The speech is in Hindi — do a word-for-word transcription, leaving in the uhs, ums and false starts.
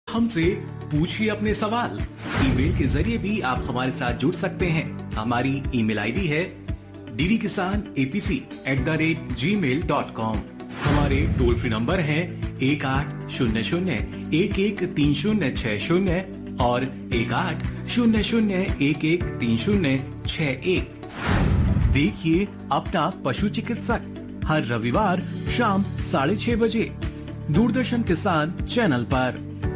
हमसे पूछिए अपने सवाल। ईमेल के जरिए भी आप हमारे साथ जुड़ सकते हैं। हमारी ईमेल आईडी है डी डी किसान A P C at the rate ji mail dot com. हमारे टोल फ्री नंबर है एक आठ शून्य शून्य एक एक तीन शून्य छह शून्य और एक आठ शून्य शून्य एक एक तीन शून्य छह एक। देखिए अपना पशु चिकित्सक हर रविवार शाम साढ़े छह बजे दूरदर्शन किसान चैनल पर।